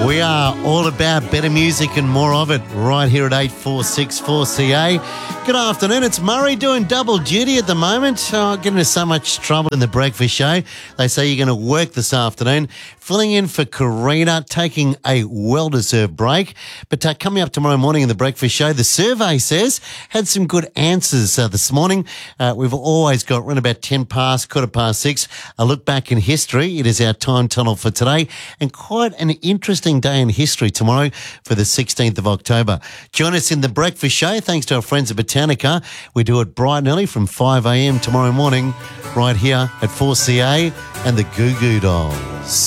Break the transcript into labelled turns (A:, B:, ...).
A: We are all about better music and more of it right here at 8464CA. Good afternoon. It's Murray doing double duty at the moment. Getting into so much trouble in the breakfast show. They say you're going to work this afternoon. Filling in for Karina, taking a well-deserved break. But coming up tomorrow morning in the breakfast show, the survey says had some good answers this morning. We've always got around about 10 past, 6:15, a look back in history. It is our time tunnel for today, and quite an interesting day in history tomorrow for the 16th of October. Join us in the breakfast show. Thanks to our friends at Botanica. We do it bright and early from 5 a.m. tomorrow morning right here at 4CA and the Goo Goo Dolls.